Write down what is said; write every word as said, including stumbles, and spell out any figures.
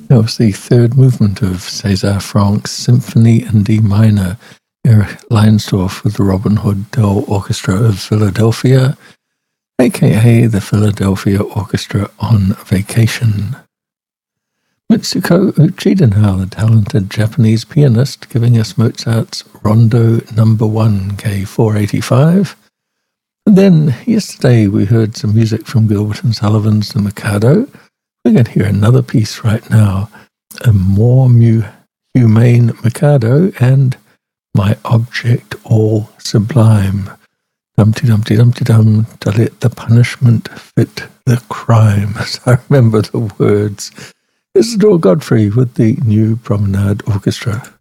That was the third movement of César Franck's Symphony in D minor, Erich Leinsdorf with the Robin Hood Dell Orchestra of Philadelphia, aka the Philadelphia Orchestra on Vacation. Mitsuko Uchida now, the talented Japanese pianist, giving us Mozart's Rondo Number One, K four eighty-five. And then yesterday we heard some music from Gilbert and Sullivan's The Mikado. We're going to hear another piece right now, a more mu- humane Mikado and My Object All Sublime. Dumpty dumpty dumpty dum, to let the punishment fit the crime. As I remember the words. This is Dor Godfrey with the New Promenade Orchestra.